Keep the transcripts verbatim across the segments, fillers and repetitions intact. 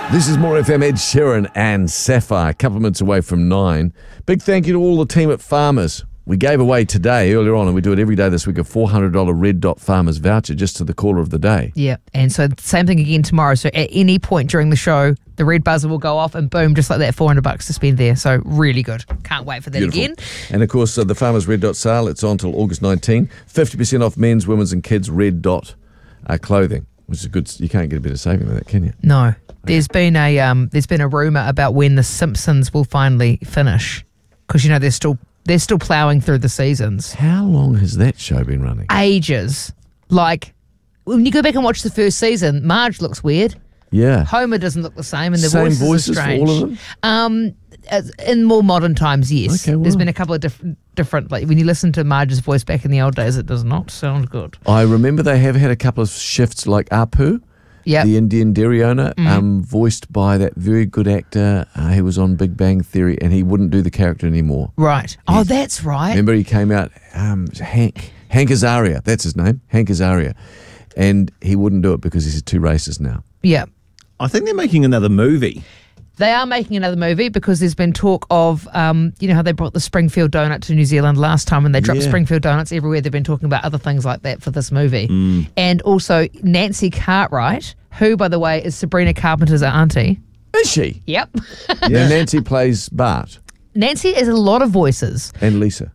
This is More F M, Ed Sheeran and Sapphire, a couple of minutes away from nine. Big thank you to all the team at Farmers. We gave away today, earlier on, and we do it every day this week, a four hundred dollars Red Dot Farmers voucher just to the caller of the day. Yeah, and so same thing again tomorrow. So at any point during the show, the red buzzer will go off and boom, just like that, four hundred bucks to spend there. So really good. Can't wait for that Beautiful. again. And of course, uh, the Farmers Red Dot sale, it's on till August nineteenth. fifty percent off men's, women's and kids' Red Dot uh, clothing, which is good. You can't get a bit of saving with that, can you? No. There's been a um, there's been a rumour about when The Simpsons will finally finish, because you know they're still they're still ploughing through the seasons. How long has that show been running? Ages. Like when you go back and watch the first season, Marge looks weird. Yeah. Homer doesn't look the same, and the Same voices, voices are for strange. all of them? Um, as- in more modern times, yes. Okay, There's wow. been a couple of different different. Like when you listen to Marge's voice back in the old days, it does not sound good. I remember they have had a couple of shifts like Apu. Yeah. The Indian dairy owner, Mm. um, voiced by that very good actor uh, who was on Big Bang Theory, and he wouldn't do the character anymore. Right. Oh, that's right. Remember he came out, um, Hank, Hank Azaria, that's his name, Hank Azaria, and he wouldn't do it because he's too racist now. Yeah. I think they're making another movie. They are making another movie because there's been talk of, um, you know how they brought the Springfield donut to New Zealand last time and they dropped Yeah. Springfield donuts everywhere. They've been talking about other things like that for this movie. Mm. And also Nancy Cartwright, who, by the way, is Sabrina Carpenter's auntie. Is she? Yep. Now Nancy plays Bart Nancy has a lot of voices. and Lisa.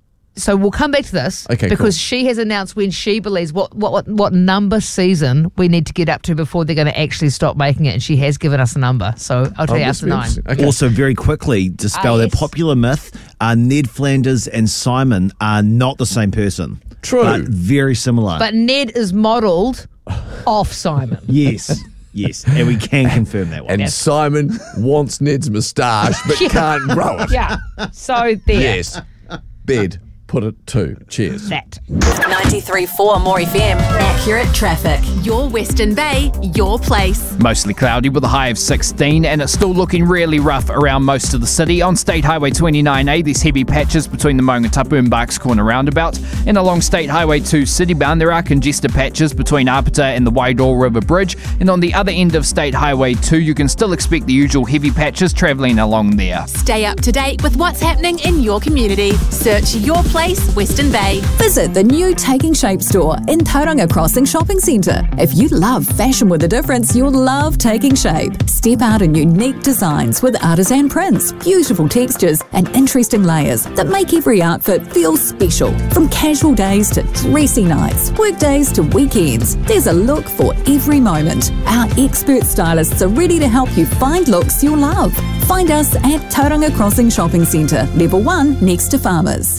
So we'll come back to this Okay, because cool. she has announced when she believes what, what what what number season we need to get up to before they're going to actually stop making it, and she has given us a number. So I'll tell Oh, you this after nine. means- Okay. Also, very quickly, dispel Ah, that yes. popular myth, uh, Ned Flanders and Simon are not the same person. True. But very similar. But Ned is modelled off Simon. yes, yes. And we can confirm that one. And Simon wants Ned's moustache but Yeah. can't grow it. Yeah. So there. Yes. Bed. Put it two. Cheers. That. ninety-three point four More F M. Accurate traffic. Your Western Bay, your place. Mostly cloudy with a high of sixteen, and it's still looking really rough around most of the city. On State Highway twenty-nine A, there's heavy patches between the Maungatapu and Barks Corner roundabout. And along State Highway two citybound, there are congested patches between Apata and the Waidor River Bridge. And on the other end of State Highway two, you can still expect the usual heavy patches travelling along there. Stay up to date with what's happening in your community. Search your place, Western Bay. Visit the new Taking Shape store in Tauranga Crossing Shopping Centre. If you love fashion with a difference, you'll love Taking Shape. Step out in unique designs with artisan prints, beautiful textures and interesting layers that make every outfit feel special. From casual days to dressy nights, work days to weekends, there's a look for every moment. Our expert stylists are ready to help you find looks you'll love. Find us at Tauranga Crossing Shopping Centre, level one next to Farmers.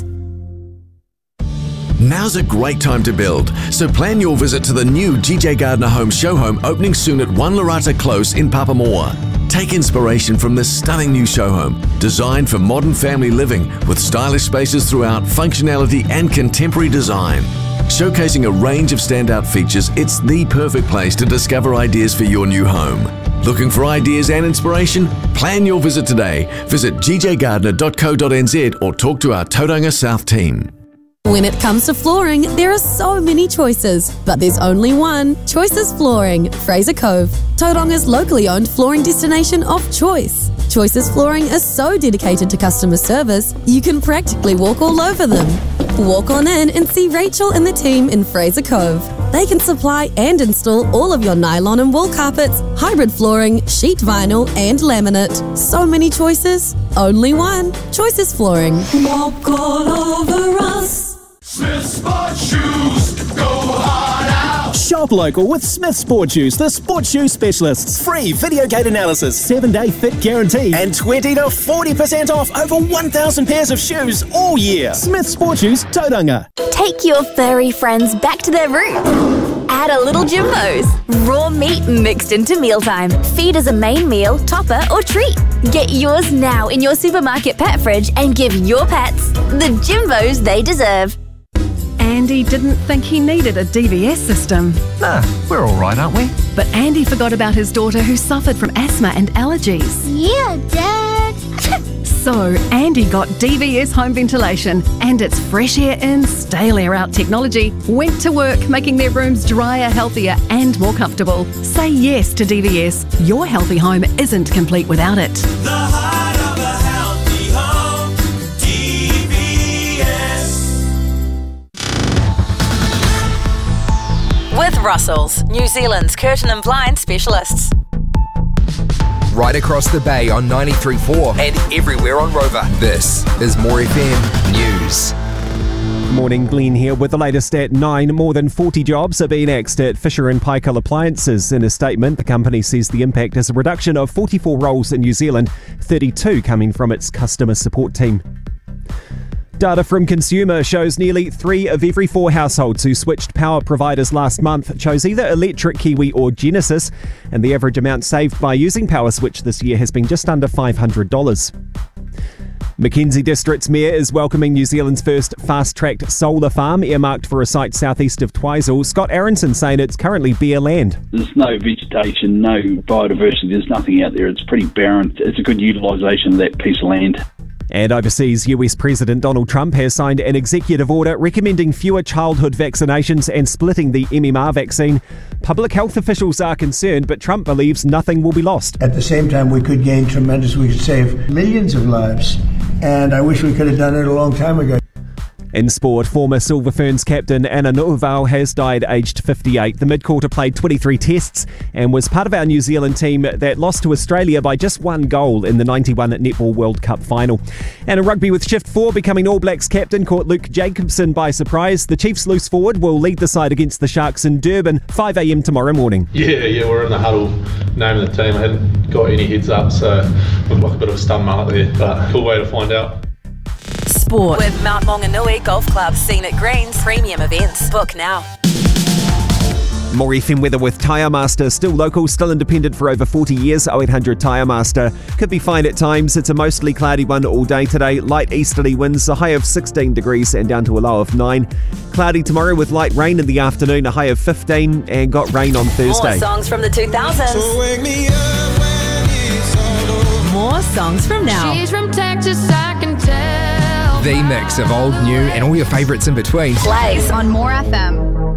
Now's a great time to build, so plan your visit to the new G J Gardner Home show home opening soon at One Larata Close in Papamoa. Take inspiration from this stunning new show home, designed for modern family living with stylish spaces throughout, functionality and contemporary design. Showcasing a range of standout features, it's the perfect place to discover ideas for your new home. Looking for ideas and inspiration? Plan your visit today. Visit g j gardner dot co dot n z or talk to our Tauranga South team. When it comes to flooring, there are so many choices, but there's only one. Choices Flooring, Fraser Cove, Tauranga's locally owned flooring destination of choice. Choices Flooring is so dedicated to customer service, you can practically walk all over them. Walk on in and see Rachel and the team in Fraser Cove. They can supply and install all of your nylon and wool carpets, hybrid flooring, sheet vinyl and laminate. So many choices, only one. Choices Flooring. Walk all over us. Smith Sport Shoes, go hard out. Shop local with Smith Sport Shoes, the sport shoe specialists. Free video gate analysis, seven day fit guarantee, and twenty to forty percent off over one thousand pairs of shoes all year. Smith Sport Shoes, Tauranga. Take your furry friends back to their roots. Add a little Jimbo's. Raw meat mixed into mealtime. Feed as a main meal, topper or treat. Get yours now in your supermarket pet fridge and give your pets the Jimbo's they deserve. Andy didn't think he needed a D V S system. Nah, we're all right, aren't we? But Andy forgot about his daughter who suffered from asthma and allergies. Yeah, Dad. So, Andy got D V S home ventilation and its fresh air in, stale air out technology went to work making their rooms drier, healthier and more comfortable. Say yes to D V S. Your healthy home isn't complete without it. The heart of a healthy home, D V S. With Russell's, New Zealand's curtain and blind specialists. Right across the bay on ninety-three point four and everywhere on Rover. This is More F M News. Morning, Glenn here with the latest at nine. More than forty jobs are being axed at Fisher and Paykel Appliances. In a statement, the company says the impact is a reduction of forty-four roles in New Zealand, thirty-two coming from its customer support team. Data from Consumer shows nearly three of every four households who switched power providers last month chose either Electric Kiwi or Genesis, and the average amount saved by using Power Switch this year has been just under five hundred dollars. Mackenzie District's Mayor is welcoming New Zealand's first fast-tracked solar farm earmarked for a site southeast of Twizel. Scott Aronson saying it's currently bare land. There's no vegetation, no biodiversity, there's nothing out there. It's pretty barren. It's a good utilisation of that piece of land. And overseas, U S President Donald Trump has signed an executive order recommending fewer childhood vaccinations and splitting the M M R vaccine. Public health officials are concerned, but Trump believes nothing will be lost. At the same time, we could gain tremendous, we could save millions of lives, and I wish we could have done it a long time ago. In sport, former Silver Ferns captain Anna Nu'uval has died aged fifty-eight. The mid-quarter played twenty-three tests and was part of our New Zealand team that lost to Australia by just one goal in the ninety-one Netball World Cup final. And in rugby with Shift four, becoming All Blacks captain caught Luke Jacobson by surprise. The Chiefs' loose forward will lead the side against the Sharks in Durban, five a.m. tomorrow morning. Yeah, yeah, we're in the huddle naming the team. I hadn't got any heads up, so looked like a bit of a stun mark there, but cool way to find out. Sport with Mount Maunganui Golf Club, Scenic Greens, premium events. Book now. More F M weather with Tyre Master. Still local, still independent for over forty years. oh eight hundred Tyre Master. Could be fine at times. It's a mostly cloudy one all day today. Light easterly winds, a high of sixteen degrees and down to a low of nine. Cloudy tomorrow with light rain in the afternoon, a high of fifteen, and got rain on Thursday. More songs from the two thousands. So wake me up when it's all over. More songs from now. She's from Texas, I can tell. The mix of old, new, and all your favourites in between. Plays on More F M.